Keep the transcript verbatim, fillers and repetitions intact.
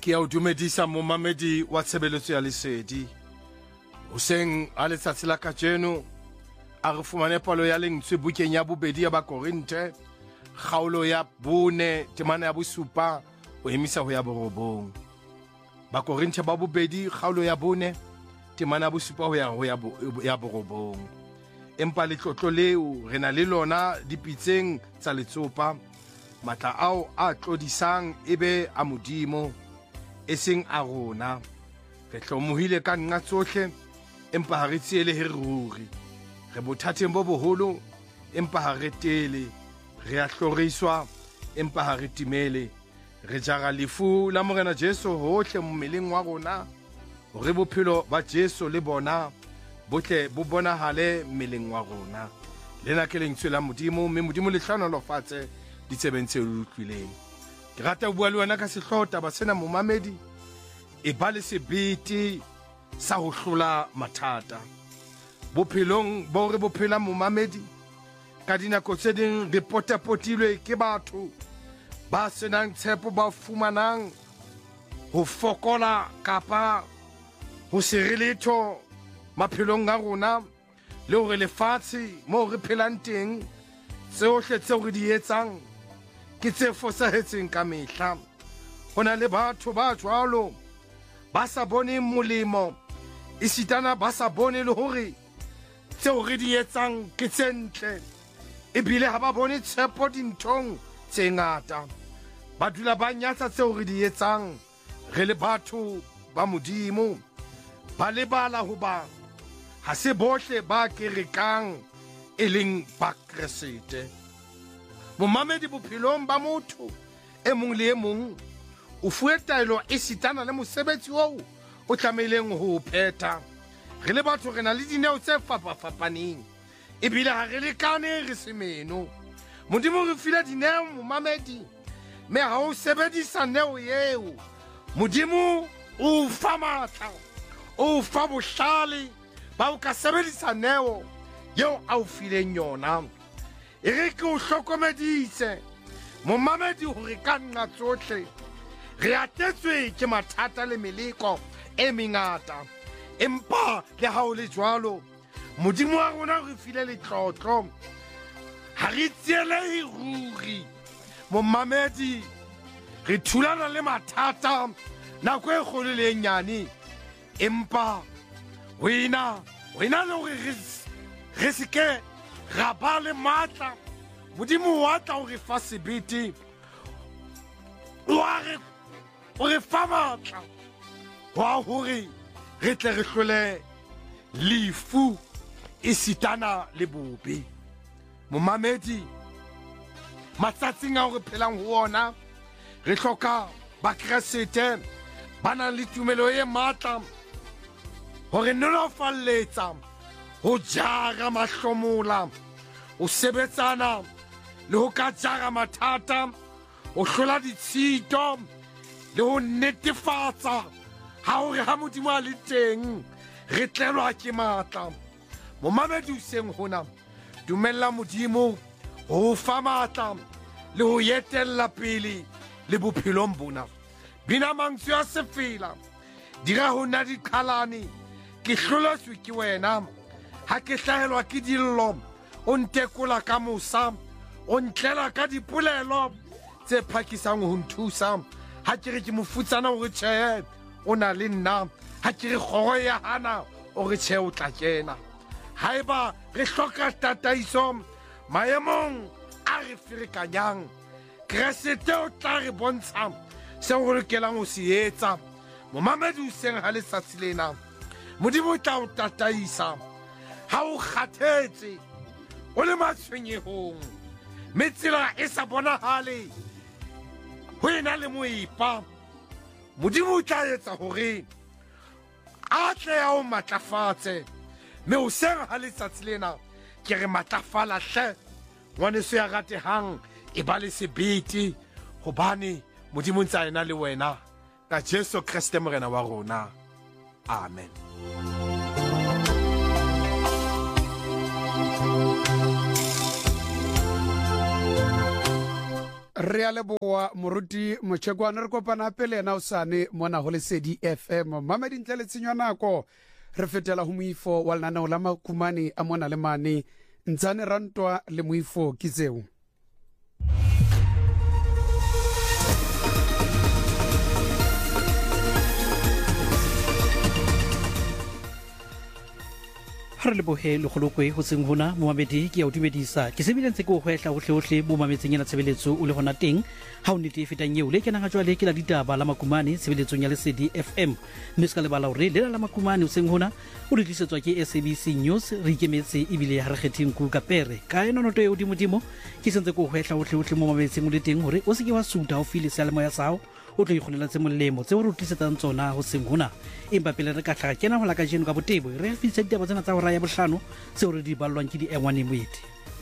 Ke a o dumedisa momamedi wa tshebeletso ya lesedi. Hoseng a letsatsi la kajeno a re fumane palo ya lentswe bukeng ya bobedi ya Bakorinte, kgaolo ya bone temana ya bosupa ho emisa ho ya borobong. Bakorinte ba bobedi kgaolo ya bone temana ya bosupa ho ya ho ya, ya borobong. Empa letlotlo leo re na le lona dipitseng tsa letsopa, matla ao a tlodisang ebe a modimo eseng a rona. Re hlomohile ka nqa tsohle empa ha re tsiele he ruri. Re bothateng bo boholo empa ha re tele. Re a hloriswa empa ha re timele. Re jara lefu la morena Jesu hohle mmeleng wa rona, hore bophelo ba Jesu le bona botle bo bonahale mmeleng wa rona. Lena ke lentswe la modimo, mme modimo le hlonolofatse ditsebeng tse utlwileng. Ke rata ho bua le wena ka sehlota ba sena momamedi e ba le sebete sa ho hlola mathata. Bophelong bo re bophela momamedi ka dinako tse ding re potapotilwe ke batho ba senang tshepo, ba fumanang ho fokola kapa ho se re letho maphelong a rona, le hore lefatshe moo re phelang teng tsohle tseo re di etsang ke tse fosahetseng ka mehla. Ho na le batho ba jwalo ba sa bone molemo, esitana ba sa bone le hore tseo re di etsang ke tse ntle, ebile ha ba bone tshepo dinthong tse ngata. Ba dula ba nyatsa tseo re di etsang re le batho ba modimo. Ba lebala hoba ha se bohle ba kerekang e leng ba Kreste. Momamedi bophelong ba motho e mong le e mong o fuwe taelo e sitana le mosebetsi oo o tlameileng ho phetha. Re le batho re na le dineo tse fapafapaneng, ebile ha re lekane re semeno. Modimo re file dineo momamedi, mme ha o sebedisa neo eo modimo o fa matla, o fa bohlale ba o ka sebedisa neo yeo a o fileng yona. E re ke o hlokomedise momamedi hore ka nqa tsohle re atetswe ke mathata le meleko e mengata, empa le ha o le jwalo modimo wa rona re file letlotlo. Ha re tsielehe ruri momamedi, re thulana le mathata nako e kgolo le e nyane, empa wena wena le hore re se ke ra ba le matla. Modimo wa tla o re fa sebete, o re fa matla wa hore re tle re hlole lefu e sitana le bobe. Momamedi, matsatsing a re phelang ho ona re hloka ba Kreste ba nang le tumelo e matla hore nolofaletsa, ho jara mahlomola, ho sebetsana le ho ka jara mathata, ho hlola ditshito le ho netefatsa ha hore ha modimo a le teng re tlelwa ke matla. Momamedi hoseng hona dumella modimo ho fa matla le ho yetella pele le bophelong bona. Bina mantswe a sefela dira hona diqhalane, ke hloletswe ke wena. Ha ke hlahelwa ke dillo o ntekola ka mosa, o ntlela ka dipolelo tse phakisang ho nthusa. Ha ke re ke mofutsana o re tjhe o na le nna, ha ke re kgoro ya hana o re tjhe o tla kena. Haeba re hloka tataiso maemong a re ferekanyang, Kreste o tla re bontsha seo re lokelang ho se etsa. Momamedi hoseng ha letsatsi lena modimo o tla o tataisa ha o kgathetse o le matshwenyehong, mme tsela e sa bonahale ho ena le moepa. Modimo o tla etsa hore a tle a o matlafatse, mme hoseng ha letsatsi lena ke re matlafala hle. Ngwaneso ya ratehang e ba le sebete, hobane modimo ntsa ena le wena ka Jesu Kriste morena wa rona. Amen. Re a leboa moruti motšhekwane re kopana pele ena o sane mona go Lesedi F M mamedi ntle le tshenywa nako re fetela go moifo wa lenaneo la makumane a mona le mane ntshane rantwa le moifo ke tseo. Re le bohe le golokwe go tseng hona mo mamedi ke ya o dumedisa ke sebile ntse ke o hwehla gohle gohle mo mametseng ena tshebeletso o le hona teng ha o nete e fetang eo le ke nanga jwale ke la ditaba la makumane tshebeletsong ya Lesedi F M mme se ka lebala hore le la makumane o seng hona o le tlisetswa ke S A B C News re ikemetse ebile ha re kgetheng ku kapere ka ena noto e o dimodimo ke sentse ko hwehla gohle gohle mo mametseng o le teng hore o se ke wa suta o file sa le moya sao o tlo ikgonela tse molemo tse o re tlisetsang tsona ho seng hona empa pele re ka tlhaga kena ho la ka jeno ka botebo re a fitsa ditaba tsena tsa ho raya bohlano tseo re di ballwang ke di engwane moeti.